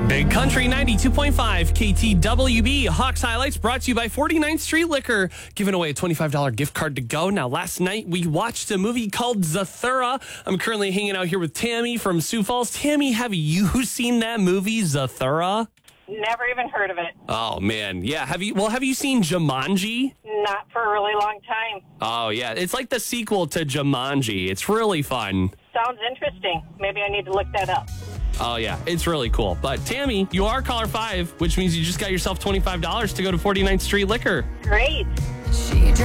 Big Country 92.5 KTWB Hawks Highlights brought to you by 49th Street Liquor, giving away a $25 gift card to go. Now, last night we watched a movie called Zathura. I'm currently hanging out here with Tammy from Sioux Falls. Tammy, have you seen that movie, Zathura? Never even heard of it. Oh, man. Yeah. Have you seen Jumanji? Not for a really long time. Oh, yeah. It's like the sequel to Jumanji. It's really fun. Sounds interesting. Maybe I need to look that up. Oh, yeah. It's really cool. But, Tammy, you are caller 5, which means you just got yourself $25 to go to 49th Street Liquor. Great.